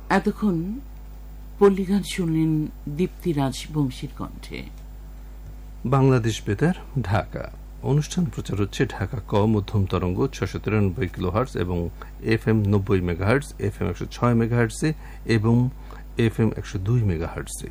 এতক্ষণ পল্লীগান শুনলেন দীপ্তি রাজবংশীর কণ্ঠে। বাংলাদেশ বেতার ঢাকা অনুষ্ঠান প্রচার হচ্ছে ঢাকা ক মধ্যম তরঙ্গ 693 কিলোহার্টজ এবং FM 90 মেগাহার্টজ, FM 106 মেগাহার্টজে এবং FM 102 মেগাহার্টজে।